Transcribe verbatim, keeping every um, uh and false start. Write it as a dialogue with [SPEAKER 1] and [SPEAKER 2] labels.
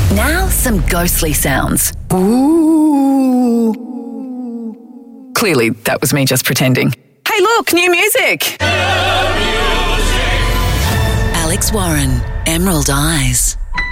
[SPEAKER 1] Now some ghostly sounds.
[SPEAKER 2] Ooh.
[SPEAKER 1] Clearly, that was me just pretending. Hey, look, new music!
[SPEAKER 3] Alex Warren, Emerald Eyes.